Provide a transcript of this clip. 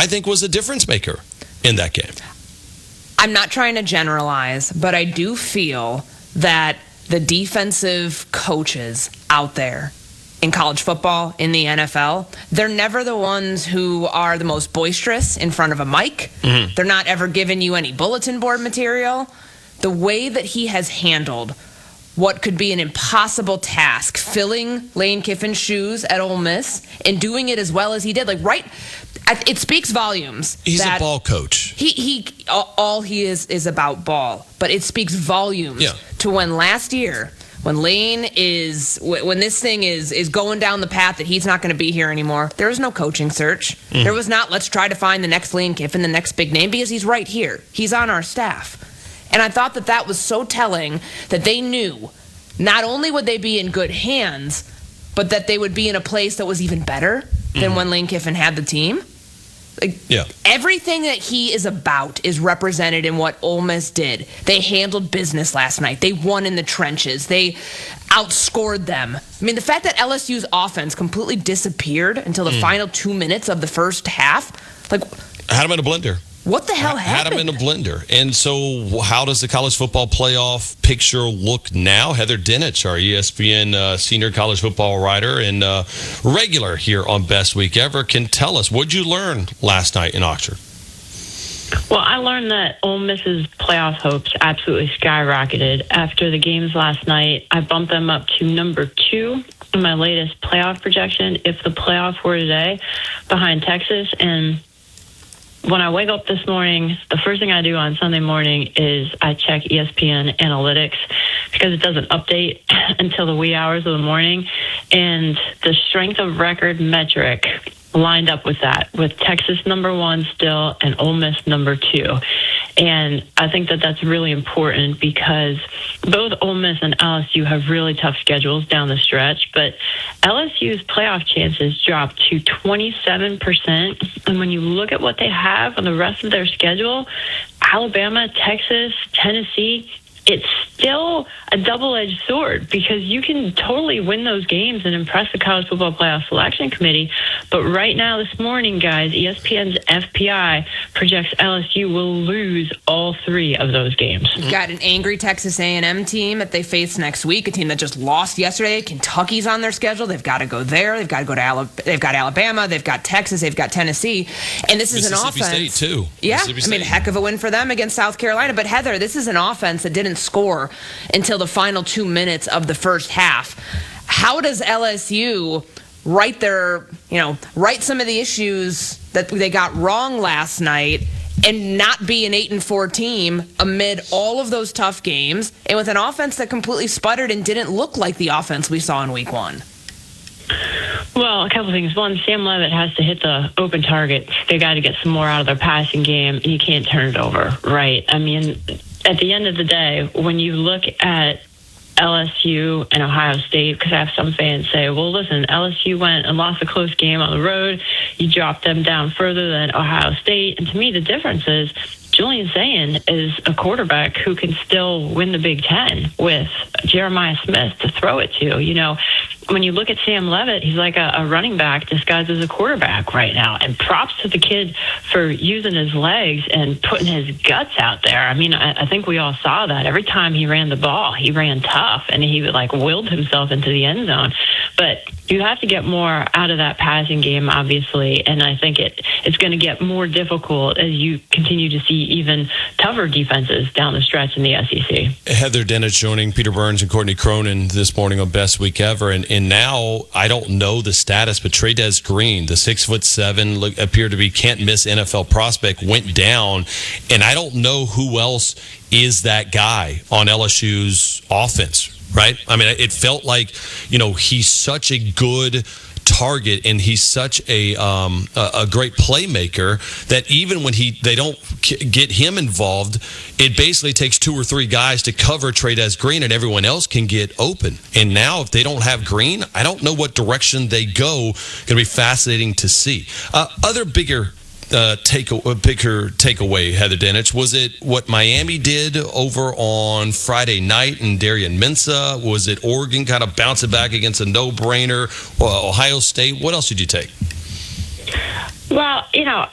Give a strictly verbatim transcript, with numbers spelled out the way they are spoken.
I think was a difference maker in that game. I'm not trying to generalize, but I do feel that the defensive coaches out there in college football, in the N F L, they're never the ones who are the most boisterous in front of a mic. Mm-hmm. They're not ever giving you any bulletin board material. The way that he has handled what could be an impossible task, filling Lane Kiffin's shoes at Ole Miss and doing it as well as he did, like right, it speaks volumes. He's that a ball coach. He he, all he is is about ball, but it speaks volumes yeah. to when last year. When Lane is, when this thing is is going down the path that he's not going to be here anymore, there was no coaching search. Mm. There was not, let's try to find the next Lane Kiffin, the next big name, because he's right here. He's on our staff. And I thought that that was so telling that they knew not only would they be in good hands, but that they would be in a place that was even better than mm. when Lane Kiffin had the team. Like, yeah. Everything that he is about is represented in what Ole Miss did. They handled business last night. They won in the trenches. They outscored them. I mean, the fact that L S U's offense completely disappeared until the mm. final two minutes of the first half, like, had him in a blender. What the hell happened? Had him in a blender. And so how does the college football playoff picture look now? Heather Dinich, our E S P N uh, senior college football writer and uh, regular here on Best Week Ever, can tell us, what did you learn last night in Oxford? Well, I learned that Ole Miss's playoff hopes absolutely skyrocketed after the games last night. I bumped them up to number two in my latest playoff projection if the playoff were today, behind Texas. And when I wake up this morning, the first thing I do on Sunday morning is I check E S P N Analytics because it doesn't update until the wee hours of the morning. And the strength of record metric lined up with that, with Texas number one still and Ole Miss number two. And I think that that's really important because both Ole Miss and L S U have really tough schedules down the stretch, but L S U's playoff chances dropped to twenty-seven percent. And when you look at what they have on the rest of their schedule, Alabama, Texas, Tennessee, it's still a double-edged sword because you can totally win those games and impress the College Football Playoff Selection Committee. But right now, this morning, guys, E S P N's F P I projects L S U will lose all three of those games. You've got an angry Texas A and M team that they face next week, a team that just lost yesterday. Kentucky's on their schedule. They've got to go there. They've got to go to Alabama. They've got Alabama. They've got Texas. They've got Tennessee. And this is an offense. Mississippi State, too. Yeah, I mean, heck of a win for them against South Carolina. But, Heather, this is an offense that didn't score until the final two minutes of the first half. How does L S U right their, you know, right some of the issues that they got wrong last night and not be an eight and four team amid all of those tough games and with an offense that completely sputtered and didn't look like the offense we saw in week one? Well, a couple things. One, Sam Leavitt has to hit the open target. They got to get some more out of their passing game, and you can't turn it over, right? I mean, at the end of the day, when you look at L S U and Ohio State, because I have some fans say, well, listen, L S U went and lost a close game on the road. You dropped them down further than Ohio State. And to me, the difference is Julian Sayin is a quarterback who can still win the Big Ten with Jeremiah Smith to throw it to. You know, when you look at Sam Leavitt, he's like a, a running back disguised as a quarterback right now. And props to the kid for using his legs and putting his guts out there. I mean, I, I think we all saw that. Every time he ran the ball, he ran tough, and he like willed himself into the end zone. But you have to get more out of that passing game, obviously, and I think it it's going to get more difficult as you continue to see even tougher defenses down the stretch in the S E C. Heather Dinich joining Peter Burns and Courtney Cronin this morning on Best Week Ever, and, and now I don't know the status, but Trey'Dez Green, the six foot seven, look, appeared to be can't miss N F L prospect, went down, and I don't know who else is that guy on L S U's offense. Right? I mean, it felt like, you know, he's such a good target and he's such a um, a, a great playmaker that even when he they don't k- get him involved, it basically takes two or three guys to cover Trey'Dez Green and everyone else can get open. And now if they don't have Green, I don't know what direction they go. Going to be fascinating to see. Uh, other bigger Uh, take a, a bigger takeaway, Heather Dinich, was it what Miami did over on Friday night and Darian Mensah? Was it Oregon kind of bouncing back against a no-brainer? Uh, Ohio State? What else did you take? Well, you know,